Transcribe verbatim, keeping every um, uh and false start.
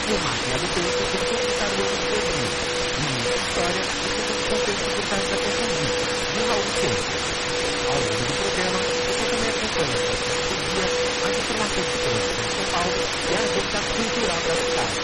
E o Máquina do Tempo tem documentário sobre livros, história e contexto por trás da personagem, de Raul Seixas. Ao longo do programa, você também acompanha as notícias do dia, as informações de trânsito em São Paulo e a agenda cultural da cidade.